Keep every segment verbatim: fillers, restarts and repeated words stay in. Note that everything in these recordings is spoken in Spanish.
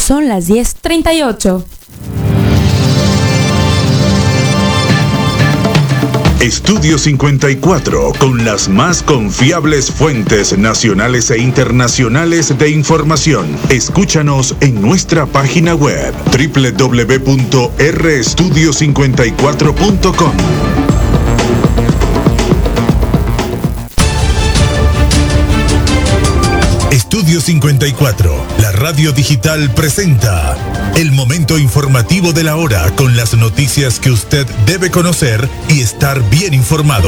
Son las diez treinta y ocho. Estudio cincuenta y cuatro, con las más confiables fuentes nacionales e internacionales de información. Escúchanos en nuestra página web doble u doble u doble u punto r estudio cincuenta y cuatro punto com. Estudio cincuenta y cuatro, la radio digital presenta el momento informativo de la hora con las noticias que usted debe conocer y estar bien informado.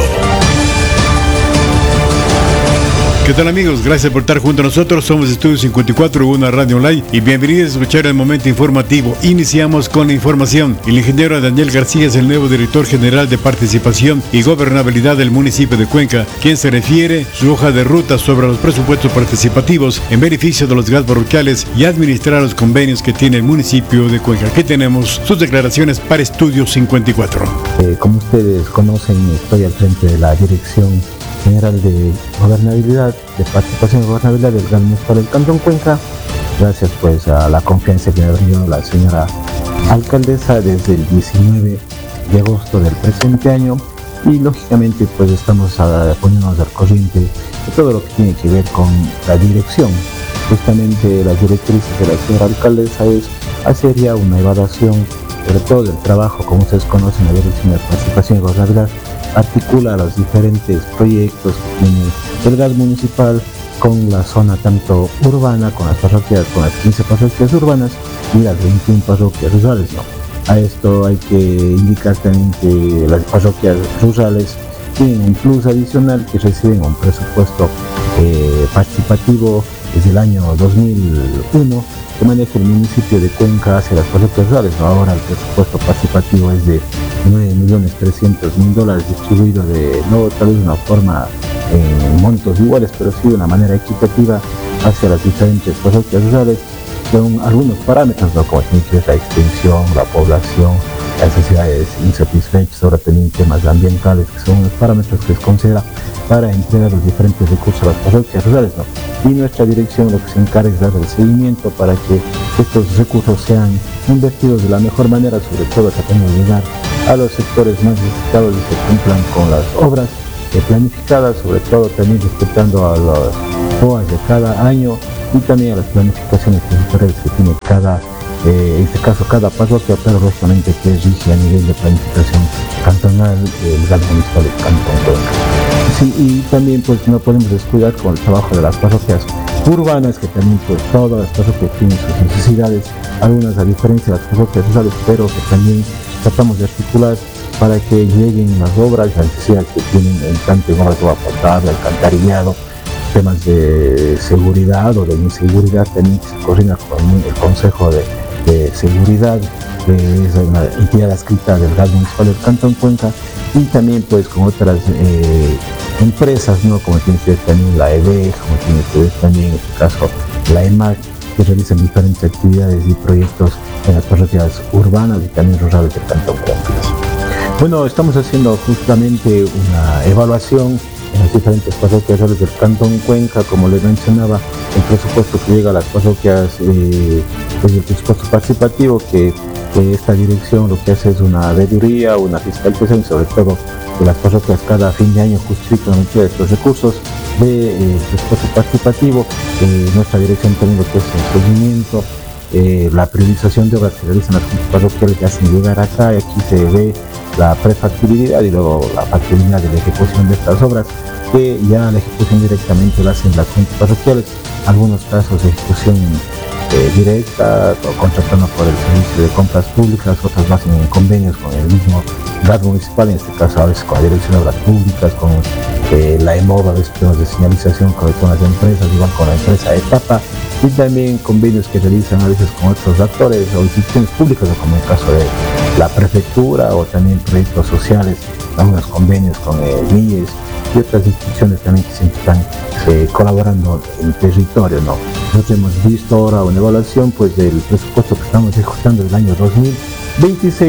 ¿Qué tal, amigos? Gracias por estar junto a nosotros. Somos Estudio cincuenta y cuatro, una radio online, y bienvenidos a escuchar el momento informativo. Iniciamos con la información. El ingeniero Daniel García es el nuevo director general de participación y gobernabilidad del municipio de Cuenca, quien se refiere su hoja de ruta sobre los presupuestos participativos en beneficio de los gas parroquiales y administrar los convenios que tiene el municipio de Cuenca. Aquí tenemos sus declaraciones para Estudio cincuenta y cuatro. Eh, como ustedes conocen, estoy al frente de la Dirección General de Gobernabilidad, de Participación y Gobernabilidad del Gas Municipal del Cantón Cuenca, gracias pues a la confianza que me ha brindado la señora alcaldesa desde el diecinueve de agosto del presente año, y lógicamente pues estamos a, poniéndonos al corriente de todo lo que tiene que ver con la dirección. Justamente las directrices de la señora alcaldesa es hacer ya una evaluación sobre todo del trabajo, como ustedes conocen, la Dirección de Participación y Gobernabilidad articula los diferentes proyectos que tiene el gas municipal con la zona tanto urbana, con las parroquias, con las quince parroquias urbanas y las veintiuna parroquias rurales, ¿no? A esto hay que indicar también que las parroquias rurales tienen un plus adicional, que reciben un presupuesto eh, participativo desde el año dos mil uno que maneja el municipio de Cuenca hacia las parroquias rurales, ¿no? Ahora el presupuesto participativo es de nueve millones trescientos mil dólares, distribuido de, no tal vez de una forma en montos iguales, pero sí de una manera equitativa hacia las diferentes parroquias rurales, con algunos parámetros, ¿no? Como tiene que ver la extensión, la población, las necesidades insatisfechas, ahora también temas ambientales, que son los parámetros que se considera para entregar los diferentes recursos a las parroquias rurales, ¿no? Y nuestra dirección lo que se encarga es dar el seguimiento para que estos recursos sean invertidos de la mejor manera, sobre todo tratando de llegar a los sectores más necesitados y se cumplan con las obras eh, planificadas, sobre todo también respetando a los P O A de cada año y también a las planificaciones territoriales que tiene cada, eh, en este caso cada parroquia, pero lógicamente que rige a nivel de planificación cantonal el gas municipal del Cantón Cuenca. Sí, y también pues no podemos descuidar con el trabajo de las parroquias urbanas, que también pues todas las parroquias tienen sus necesidades, algunas a diferencia de las parroquias rurales, pero que también tratamos de articular para que lleguen las obras, las necesidades que tienen en tanto en obras de agua potable, alcantarillado, temas de seguridad o de inseguridad, también que se coordina con el Consejo de, de Seguridad, que es una entidad adscrita del gas municipal del Cantón Cuenca, y también pues con otras eh, empresas, ¿no? Como tiene que ver también la E D E, como tiene que ver también en este caso la E M A C, que realizan diferentes actividades y proyectos en las parroquias urbanas y también rurales del Cantón Cuenca. Bueno, estamos haciendo justamente una evaluación en las diferentes parroquias rurales del Cantón Cuenca. Como les mencionaba, el presupuesto que llega a las parroquias eh, es el presupuesto participativo, que, que esta dirección lo que hace es una veeduría, una fiscalización, y sobre todo que las parroquias cada fin de año justifican la entrega de estos recursos de eh, presupuesto participativo. Eh, nuestra dirección también lo que es el seguimiento, eh, la priorización de obras que realizan las juntas parroquiales que hacen llegar acá, y aquí se ve la prefactibilidad y luego la factibilidad de la ejecución de estas obras, que ya la ejecución directamente la hacen las juntas parroquiales, algunos casos de ejecución eh, directa o contratando por el servicio de compras públicas, otras lo hacen en convenios con el mismo gas municipal, en este caso a veces con la Dirección de Obras Públicas, con eh, la E M O V, a veces temas de señalización con, con las empresas, igual con la empresa Etapa, y también convenios que realizan a veces con otros actores o instituciones públicas, como en el caso de la prefectura, o también proyectos sociales, algunos convenios con el M I E S y otras instituciones también que siempre están eh, colaborando en el territorio, ¿no? Nosotros hemos visto ahora una evaluación pues del presupuesto que estamos ejecutando del año dos mil veintiséis,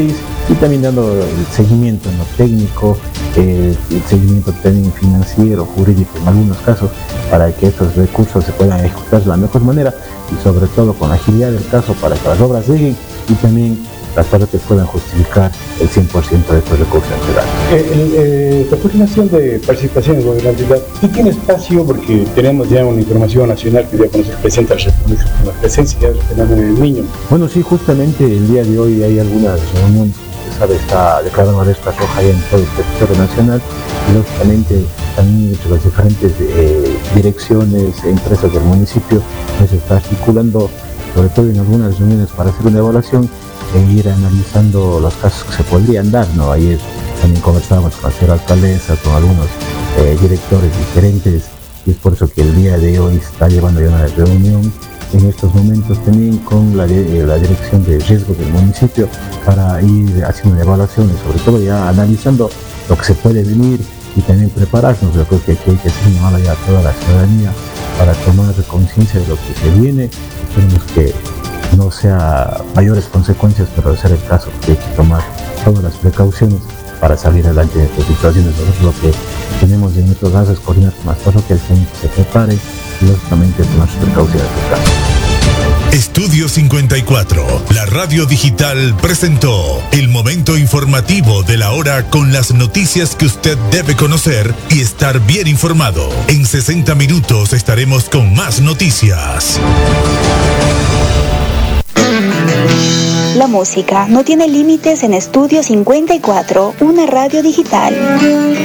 y también dando el seguimiento en lo técnico, eh, el seguimiento también financiero, jurídico en algunos casos, para que estos recursos se puedan ejecutar de la mejor manera y sobre todo con la agilidad del caso para que las obras lleguen y también las partes puedan justificar el cien por ciento de estos recursos entregados. Eh, la coordinación de participación en gobernabilidad, ¿sí tiene espacio? Porque tenemos ya una información nacional que ya conoce el presidente de la República con la presencia del fenómeno del Niño. Bueno, sí, justamente el día de hoy hay algunas reuniones, como se sabe, está declarada alerta roja ya en todo el territorio nacional y lógicamente también entre las diferentes eh, direcciones e empresas del municipio pues se está articulando, sobre todo en algunas reuniones para hacer una evaluación e ir analizando los casos que se podrían dar, ¿no? Ayer también conversábamos con la señora alcaldesa, con algunos eh, directores diferentes y es por eso que el día de hoy se está llevando ya una reunión en estos momentos también con la, eh, la dirección de riesgo del municipio para ir haciendo una evaluación y sobre todo ya analizando lo que se puede venir y también prepararnos. Yo creo que aquí hay que hacer llamada ya a toda la ciudadanía para tomar conciencia de lo que se viene. Esperemos que no sea mayores consecuencias, pero de ser el caso que hay que tomar todas las precauciones para salir adelante de estas situaciones. Nosotros lo que tenemos en nuestros casos es coordinar con las parroquias que se prepare y lógicamente tomar sus precauciones en el caso. Estudio cincuenta y cuatro, la radio digital presentó el momento informativo de la hora con las noticias que usted debe conocer y estar bien informado. En sesenta minutos estaremos con más noticias. La música no tiene límites en Estudio cincuenta y cuatro, una radio digital.